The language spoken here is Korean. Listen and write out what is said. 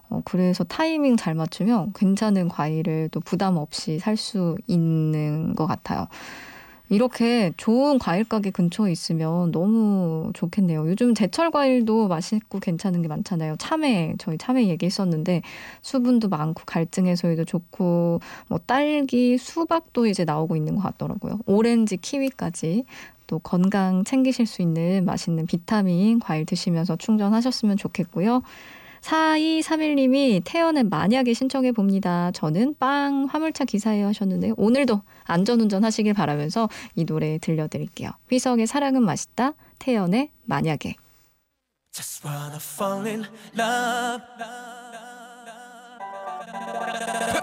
그래서 타이밍 잘 맞추면 괜찮은 과일을 또 부담 없이 살 수 있는 것 같아요. 이렇게 좋은 과일 가게 근처에 있으면 너무 좋겠네요. 요즘 제철 과일도 맛있고 괜찮은 게 많잖아요. 참외, 저희 참외 얘기했었는데 수분도 많고 갈증 해소에도 좋고 뭐 딸기, 수박도 이제 나오고 있는 것 같더라고요. 오렌지, 키위까지 또 건강 챙기실 수 있는 맛있는 비타민 과일 드시면서 충전하셨으면 좋겠고요. 4231님이 태연의 만약에 신청해 봅니다. 저는 빵 화물차 기사예요 하셨는데 오늘도 안전운전 하시길 바라면서 이 노래 들려드릴게요. 휘성의 사랑은 맛있다. 태연의 만약에. Just wanna fall in love.